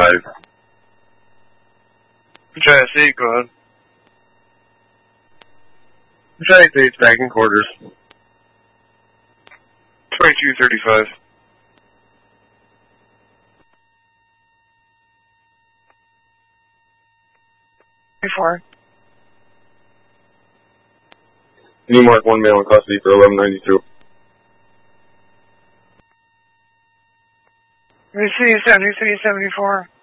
Jesse, go ahead. Giant dates back in quarters. 2235. Before. Can you mark one male in custody for 1192? Receive 7374.